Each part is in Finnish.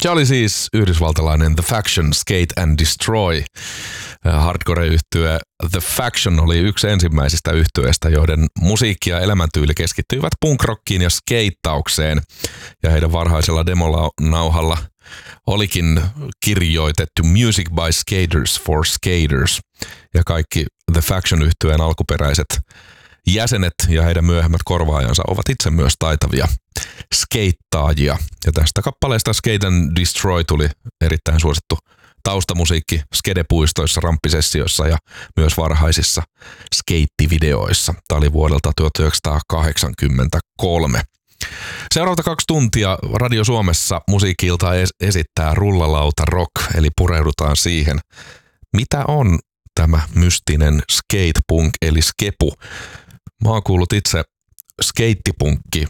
Se oli siis yhdysvaltalainen The Faction, Skate and Destroy. Hardcore-yhtye The Faction oli yksi ensimmäisistä yhtyeistä, joiden musiikki ja elämäntyyli keskittyivät punkrockiin ja skeittaukseen. Ja heidän varhaisella demonauhalla olikin kirjoitettu Music by Skaters for Skaters. Ja kaikki The Faction-yhtyeen alkuperäiset jäsenet ja heidän myöhemmät korvaajansa ovat itse myös taitavia skeittaajia. Ja tästä kappaleesta Skate and Destroy tuli erittäin suosittu taustamusiikki skedepuistoissa, ramppisessioissa ja myös varhaisissa skeittivideoissa. Tämä oli vuodelta 1983. Seuraavat 2 tuntia Radio Suomessa musiikki-iltaa esittää Rullalauta Rock, eli pureudutaan siihen, mitä on tämä mystinen skatepunk eli skepu. Mä oon kuullut itse skeittipunkki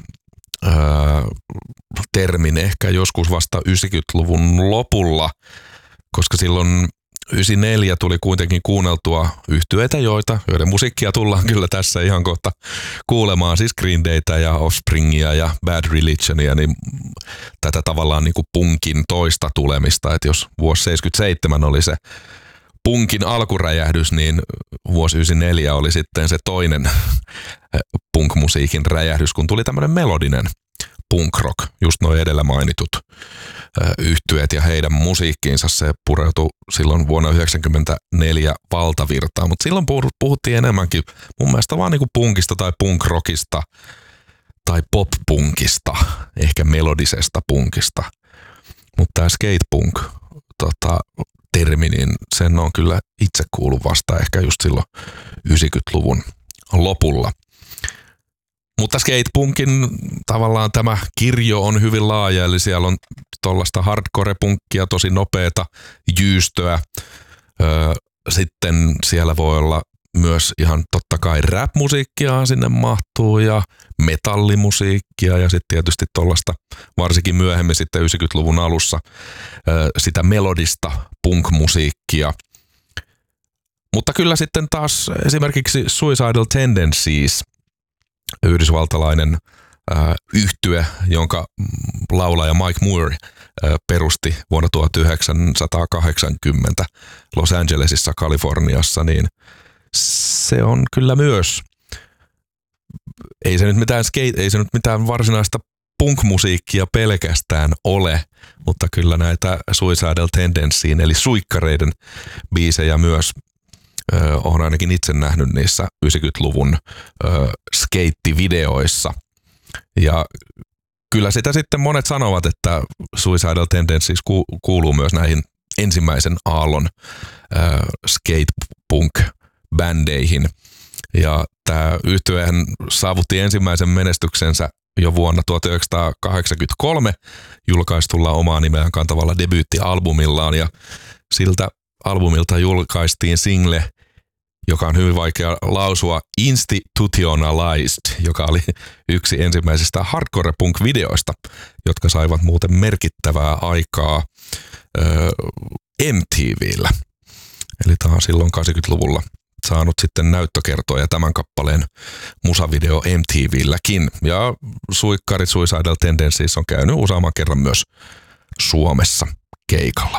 termin ehkä joskus vasta 90-luvun lopulla, koska silloin 94 tuli kuitenkin kuunneltua yhtyeitä, joiden musiikkia tullaan kyllä tässä ihan kohta kuulemaan, siis Green Daytä ja Offspringia ja Bad Religionia, niin tätä tavallaan niin kuin punkin toista tulemista, että jos vuosi 77 oli se punkin alkuräjähdys, niin vuosi 94 oli sitten se toinen punk-musiikin räjähdys, kun tuli tämmöinen melodinen punk rock, just nuo edellä mainitut yhtyeet ja heidän musiikkiinsa. Se pureutui silloin vuonna 1994 valtavirtaan, mutta silloin puhuttiin enemmänkin mun mielestä vaan niinku punkista tai punk-rockista tai pop-punkista, ehkä melodisesta punkista. Mutta tämä skatepunk termi, niin sen on kyllä itse kuullut vasta ehkä just silloin 90-luvun lopulla. Mutta skatepunkin tavallaan tämä kirjo on hyvin laaja, eli siellä on tuollaista hardcore-punkkia, tosi nopeata jyystöä. Sitten siellä voi olla myös ihan totta kai rap-musiikkia sinne mahtuu ja metallimusiikkia ja sitten tietysti tuollaista varsinkin myöhemmin sitten 90-luvun alussa sitä melodista punk-musiikkia. Mutta kyllä sitten taas esimerkiksi Suicidal Tendencies, yhdysvaltalainen yhtye, jonka laulaja Mike Moore perusti vuonna 1980 Los Angelesissa, Kaliforniassa, niin se on kyllä myös, ei se nyt mitään varsinaista punk-musiikkia pelkästään ole, mutta kyllä näitä Suicidal Tendencyin eli suikkareiden biisejä myös olen ainakin itse nähnyt niissä 90-luvun skeittivideoissa. Ja kyllä sitä sitten monet sanovat, että Suicidal Tendencies kuuluu myös näihin ensimmäisen aallon skatepunk-bändeihin. Ja tämä yhtyehän saavutti ensimmäisen menestyksensä jo vuonna 1983 julkaistulla omaa nimeään kantavalla debyyttialbumillaan, ja siltä albumilta julkaistiin single, joka on hyvin vaikea lausua, Institutionalized, joka oli yksi ensimmäisistä hardcore-punk-videoista, jotka saivat muuten merkittävää aikaa MTV:llä. Eli tämä on silloin 80-luvulla saanut sitten näyttökertoja tämän kappaleen musavideo MTV:lläkin. Ja suikkarit Suicidal Tendencies on käynyt useamman kerran myös Suomessa keikalla.